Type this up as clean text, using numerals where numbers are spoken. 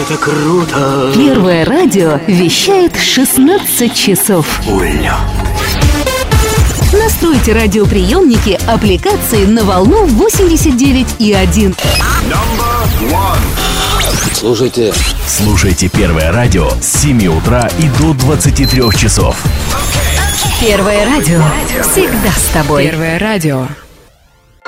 это круто! Первое радио вещает 16 часов. Уля! Настройте радиоприемники аппликации на волну 89,1. Слушайте Первое радио с 7 утра и до 23 часов. Первое радио всегда с тобой. Первое радио.